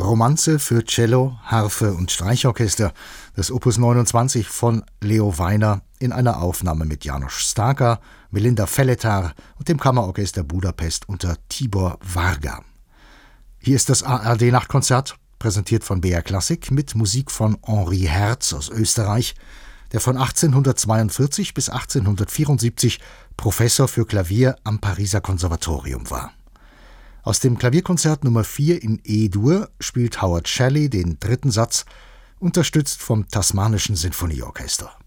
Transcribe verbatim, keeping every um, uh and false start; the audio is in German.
Romanze für Cello, Harfe und Streichorchester, das Opus neunundzwanzig von Leo Weiner in einer Aufnahme mit János Stáka, Melinda Feletar und dem Kammerorchester Budapest unter Tibor Varga. Hier ist das A R D-Nachtkonzert, präsentiert von B R Klassik mit Musik von Henri Herz aus Österreich, der von achtzehnhundertzweiundvierzig bis achtzehnhundertvierundsiebzig Professor für Klavier am Pariser Konservatorium war. Aus dem Klavierkonzert Nummer vier in E-Dur spielt Howard Shelley den dritten Satz, unterstützt vom Tasmanischen Sinfonieorchester.